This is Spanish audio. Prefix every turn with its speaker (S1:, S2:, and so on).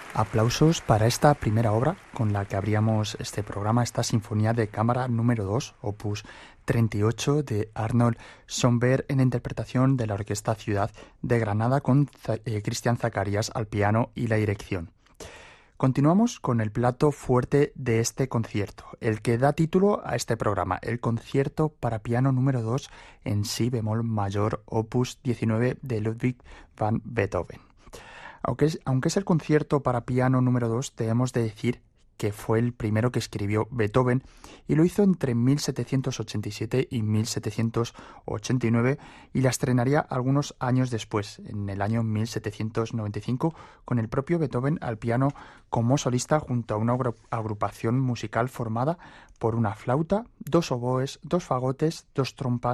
S1: Aplausos para esta primera obra con la que abríamos este programa, esta Sinfonía de Cámara número 2, opus 38 de Arnold Schoenberg en interpretación de la Orquesta Ciudad de Granada con Cristian Zacarías al piano y la dirección. Continuamos con el plato fuerte de este concierto, el que da título a este programa, el concierto para piano número 2 en si bemol mayor, opus 19 de Ludwig van Beethoven. Aunque es el concierto para piano número 2, debemos de decir que fue el primero que escribió Beethoven y lo hizo entre 1787 y 1789 y la estrenaría algunos años después, en el año 1795, con el propio Beethoven al piano como solista junto a una agrupación musical formada por una flauta, dos oboes, dos fagotes, dos trompas